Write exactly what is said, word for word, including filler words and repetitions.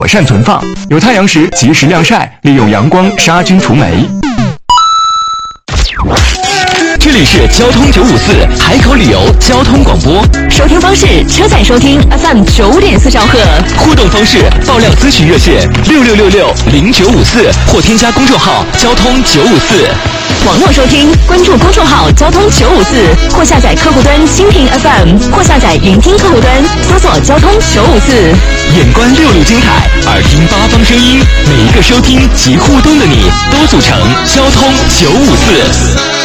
妥善存放，有太阳时及时晾晒，利用阳光杀菌除霉。 这里是交通九五四海口旅游交通广播， 收听方式：车载收听 F M 九点四兆赫， 互动方式：爆料咨询热线六六六六零九五四或添加公众号交通九五四。 网络收听，关注公众号交通九五四，或下载客户端蜻蜓 F M， 或下载云听客户端，搜索交通九五四。 眼观六路精彩，耳听八方声音，每一个收听及互动的你，都组成交通九五四。